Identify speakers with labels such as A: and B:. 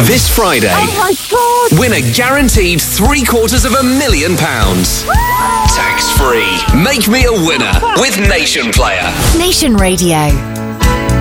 A: This Friday,
B: Oh my God!
A: win a guaranteed £750,000. Tax-free. Make me a winner with Nation Player.
C: Nation Radio.